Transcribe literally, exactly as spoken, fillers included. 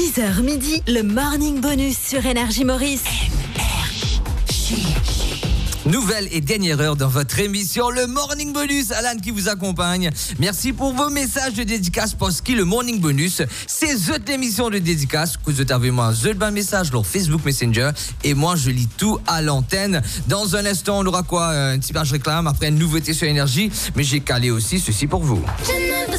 dix heures midi, le Morning Bonus sur Énergie Maurice. Nouvelle et dernière heure dans votre émission, le Morning Bonus. Alan qui vous accompagne. Merci pour vos messages de dédicace parce que le Morning Bonus, c'est cette émission de dédicace que vous avez moi un ban message sur Facebook Messenger et moi je lis tout à l'antenne. Dans un instant, on aura quoi? Un petit page réclame après une nouveauté sur Énergie, mais j'ai calé aussi ceci pour vous.